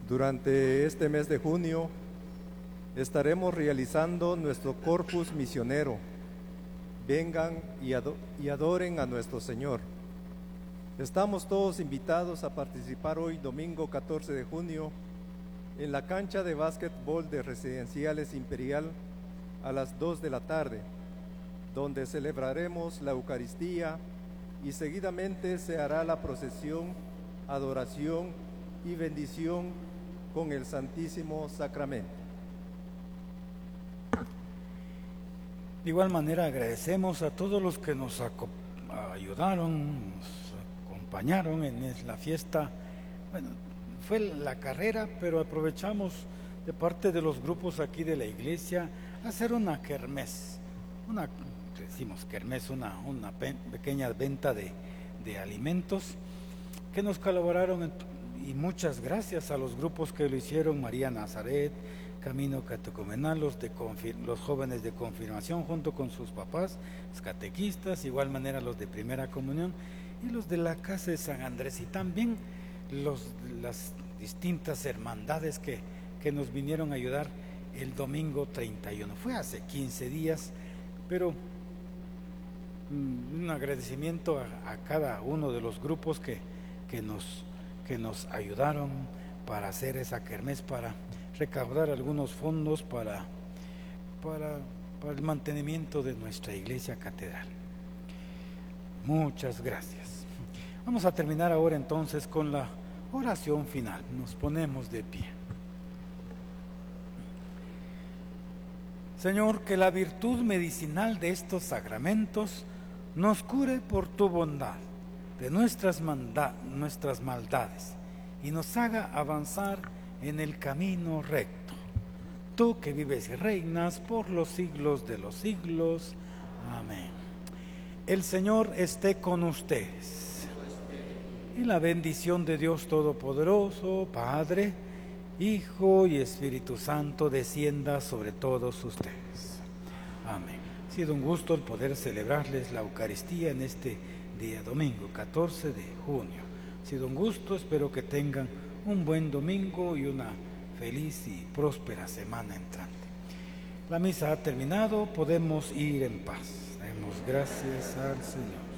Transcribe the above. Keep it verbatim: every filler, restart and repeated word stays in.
Durante este mes de junio estaremos realizando nuestro Corpus Misionero. Vengan y, ado- y adoren a nuestro Señor. Estamos todos invitados a participar hoy, domingo catorce de junio, en la cancha de básquetbol de Residenciales Imperial a las dos de la tarde, donde celebraremos la Eucaristía y seguidamente se hará la procesión, adoración y bendición con el Santísimo Sacramento. De igual manera agradecemos a todos los que nos aco- ayudaron, nos acompañaron en la fiesta. Bueno, fue la carrera, pero aprovechamos de parte de los grupos aquí de la iglesia hacer una kermés, una, decimos kermés, una, una pe- pequeña venta de, de alimentos que nos colaboraron en- y muchas gracias a los grupos que lo hicieron: María Nazaret, Camino Catecumenal, los, de confir- los jóvenes de confirmación junto con sus papás, los catequistas, igual manera los de primera comunión y los de la casa de San Andrés, y también los, las distintas hermandades que, que nos vinieron a ayudar el domingo treinta y uno. Fue hace quince días, pero mm, un agradecimiento a, a cada uno de los grupos que, que, nos, que nos ayudaron para hacer esa kermés, para recaudar algunos fondos para, para, para el mantenimiento de nuestra iglesia catedral. Muchas gracias. Vamos a terminar ahora entonces con la oración final. Nos ponemos de pie. Señor, que la virtud medicinal de estos sacramentos nos cure por tu bondad de nuestras, manda- nuestras maldades y nos haga avanzar en el camino recto. Tú que vives y reinas por los siglos de los siglos. Amén. El Señor esté con ustedes. Y la bendición de Dios Todopoderoso, Padre, Hijo y Espíritu Santo descienda sobre todos ustedes. Amén. Ha sido un gusto el poder celebrarles la Eucaristía en este día domingo, catorce de junio. Ha sido un gusto, espero que tengan un buen domingo y una feliz y próspera semana entrante. La misa ha terminado, podemos ir en paz. Demos gracias al Señor.